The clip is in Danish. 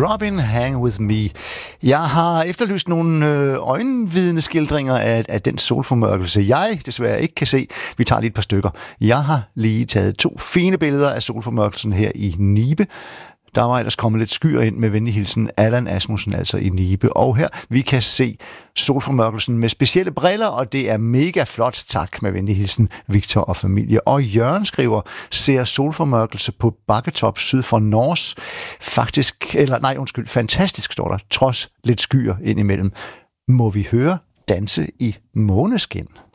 Robin, Hang With Me. Jeg har efterlyst nogle øjenvidneskildringer af den solformørkelse, jeg desværre ikke kan se. Vi tager lige et par stykker. Jeg har lige taget 2 fine billeder af solformørkelsen her i Nibe. Der var ellers kommet lidt skyer ind med venlig hilsen Allan Asmussen, altså i Nibe. Og her, vi kan se solformørkelsen med specielle briller, og det er mega flot. Tak med venlig hilsen Victor og familie. Og Jørgen skriver, ser solformørkelse på bakketop syd for Nors. Fantastisk står der, trods lidt skyer indimellem. Må vi høre Danse i måneskin?